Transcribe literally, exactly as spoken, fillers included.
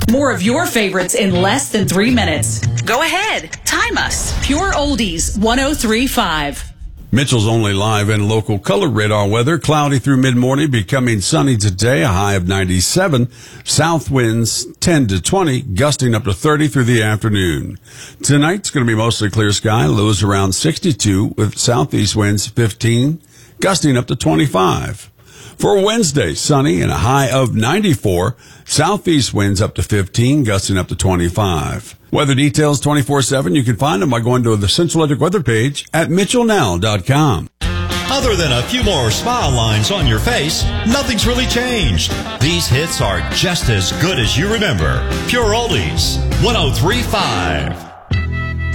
More of your favorites in less than three minutes. Go ahead. Time us. Pure Oldies one oh three point five. Mitchell's only live and local color radar weather. Cloudy through mid-morning, becoming sunny today, a high of ninety-seven. South winds ten to twenty, gusting up to thirty through the afternoon. Tonight's going to be mostly clear sky, lows around sixty-two, with southeast winds fifteen, gusting up to twenty-five. For Wednesday, sunny and a high of ninety-four. Southeast winds up to fifteen, gusting up to twenty-five. Weather details twenty-four seven. You can find them by going to the Central Electric weather page at mitchell now dot com. Other than a few more smile lines on your face, nothing's really changed. These hits are just as good as you remember. Pure Oldies, one oh three point five.